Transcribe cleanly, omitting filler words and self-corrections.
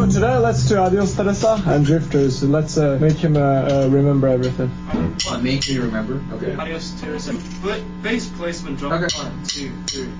for today, let's do Adios Teresa and Drifters. Let's make him remember everything. Make me remember? Okay. Adios Teresa. Bass placement drop. Okay. 1, 2, 3.